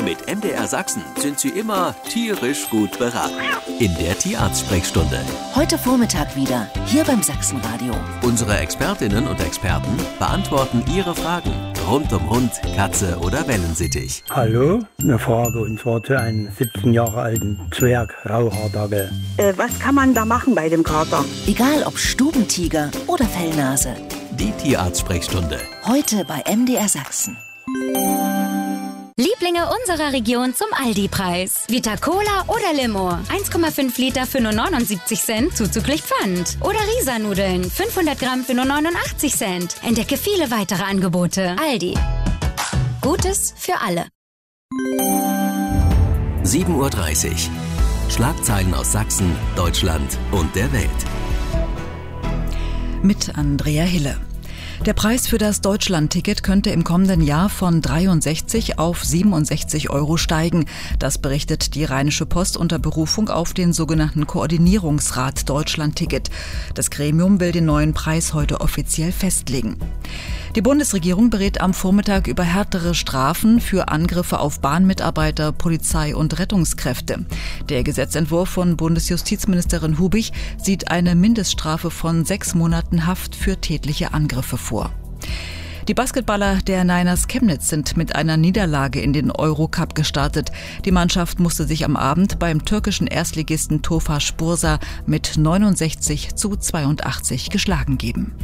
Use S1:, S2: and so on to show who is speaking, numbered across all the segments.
S1: Mit MDR Sachsen sind Sie immer tierisch gut beraten. In der Tierarzt-Sprechstunde.
S2: Heute Vormittag wieder, hier beim Sachsenradio.
S1: Unsere Expertinnen und Experten beantworten Ihre Fragen rund um Hund, Katze oder Wellensittich.
S3: Hallo, eine Frage und zwar zu einem 17 Jahre alten Zwerg-Rauhaardackel.
S4: Was kann man da machen bei dem Kater?
S2: Egal ob Stubentiger oder Fellnase.
S1: Die Tierarzt-Sprechstunde.
S2: Heute bei MDR Sachsen.
S5: Lieblinge unserer Region zum Aldi-Preis. Vita Cola oder Limo. 1,5 Liter für nur 79 Cent, zuzüglich Pfand. Oder Risa-Nudeln, 500 Gramm für nur 89 Cent. Entdecke viele weitere Angebote. Aldi. Gutes für alle.
S1: 7:30 Uhr. Schlagzeilen aus Sachsen, Deutschland und der Welt.
S6: Mit Andrea Hille. Der Preis für das Deutschland-Ticket könnte im kommenden Jahr von 63 auf 67 € steigen. Das berichtet die Rheinische Post unter Berufung auf den sogenannten Koordinierungsrat Deutschland-Ticket. Das Gremium will den neuen Preis heute offiziell festlegen. Die Bundesregierung berät am Vormittag über härtere Strafen für Angriffe auf Bahnmitarbeiter, Polizei und Rettungskräfte. Der Gesetzentwurf von Bundesjustizministerin Hubig sieht eine Mindeststrafe von 6 Monaten Haft für tätliche Angriffe vor. Die Basketballer der Niners Chemnitz sind mit einer Niederlage in den Eurocup gestartet. Die Mannschaft musste sich am Abend beim türkischen Erstligisten Tofaş Bursa mit 69:82 geschlagen geben.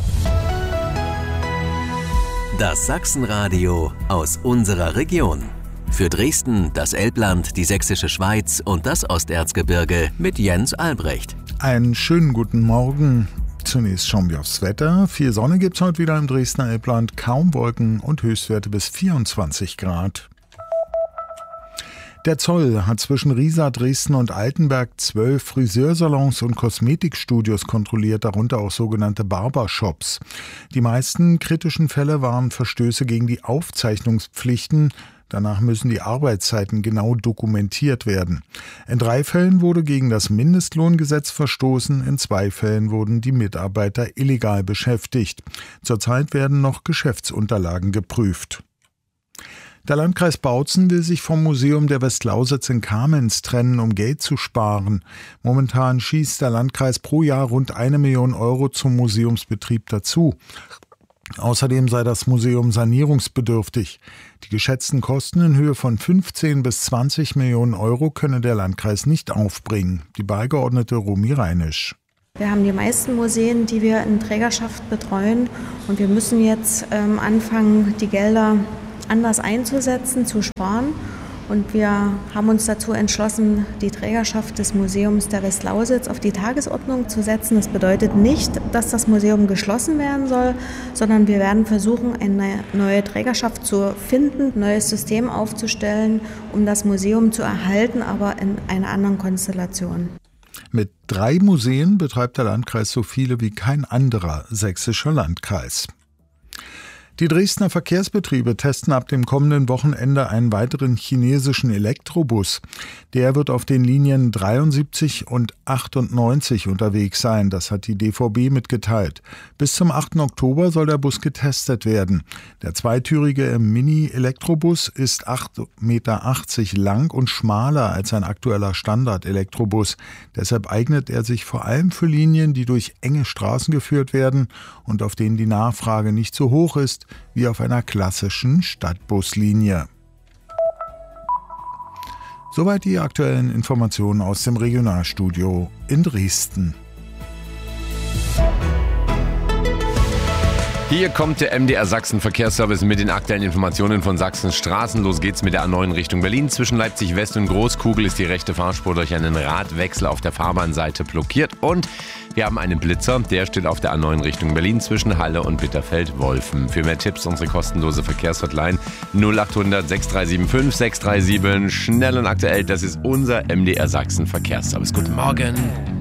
S1: Das Sachsenradio aus unserer Region. Für Dresden, das Elbland, die Sächsische Schweiz und das Osterzgebirge mit Jens Albrecht.
S7: Einen schönen guten Morgen. Zunächst schauen wir aufs Wetter. Viel Sonne gibt's heute wieder im Dresdner Elbland, kaum Wolken und Höchstwerte bis 24 Grad. Der Zoll hat zwischen Riesa, Dresden und Altenberg 12 Friseursalons und Kosmetikstudios kontrolliert, darunter auch sogenannte Barbershops. Die meisten kritischen Fälle waren Verstöße gegen die Aufzeichnungspflichten. Danach müssen die Arbeitszeiten genau dokumentiert werden. In 3 Fällen wurde gegen das Mindestlohngesetz verstoßen, in 2 Fällen wurden die Mitarbeiter illegal beschäftigt. Zurzeit werden noch Geschäftsunterlagen geprüft. Der Landkreis Bautzen will sich vom Museum der Westlausitz in Kamenz trennen, um Geld zu sparen. Momentan schießt der Landkreis pro Jahr rund 1 Million € zum Museumsbetrieb dazu. Außerdem sei das Museum sanierungsbedürftig. Die geschätzten Kosten in Höhe von 15 bis 20 Millionen € könne der Landkreis nicht aufbringen. Die Beigeordnete Romy Reinisch.
S8: Wir haben die meisten Museen, die wir in Trägerschaft betreuen, und wir müssen jetzt anfangen, die Gelder anders einzusetzen, zu sparen. Und wir haben uns dazu entschlossen, die Trägerschaft des Museums der Westlausitz auf die Tagesordnung zu setzen. Das bedeutet nicht, dass das Museum geschlossen werden soll, sondern wir werden versuchen, eine neue Trägerschaft zu finden, ein neues System aufzustellen, um das Museum zu erhalten, aber in einer anderen Konstellation.
S7: Mit 3 Museen betreibt der Landkreis so viele wie kein anderer sächsischer Landkreis. Die Dresdner Verkehrsbetriebe testen ab dem kommenden Wochenende einen weiteren chinesischen Elektrobus. Der wird auf den Linien 73 und 98 unterwegs sein, das hat die DVB mitgeteilt. Bis zum 8. Oktober soll der Bus getestet werden. Der zweitürige Mini-Elektrobus ist 8,80 Meter lang und schmaler als ein aktueller Standard-Elektrobus. Deshalb eignet er sich vor allem für Linien, die durch enge Straßen geführt werden und auf denen die Nachfrage nicht so hoch ist wie auf einer klassischen Stadtbuslinie. Soweit die aktuellen Informationen aus dem Regionalstudio in Dresden.
S9: Hier kommt der MDR Sachsen Verkehrsservice mit den aktuellen Informationen von Sachsens Straßen. Los geht's mit der A9 Richtung Berlin. Zwischen Leipzig West und Großkugel ist die rechte Fahrspur durch einen Radwechsel auf der Fahrbahnseite blockiert. Und wir haben einen Blitzer, der steht auf der A9 Richtung Berlin zwischen Halle und Bitterfeld-Wolfen. Für mehr Tipps unsere kostenlose Verkehrshotline 0800 6375 637. Schnell und aktuell, das ist unser MDR Sachsen Verkehrsservice. Guten Morgen.